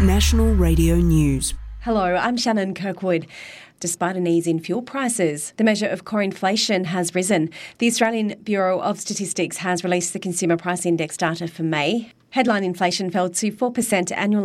National Radio News. Hello, I'm Shannon Kirkwood. Despite an ease in fuel prices, the measure of core inflation has risen. The Australian Bureau of Statistics has released the Consumer Price Index data for May. Headline inflation fell to 4% annually.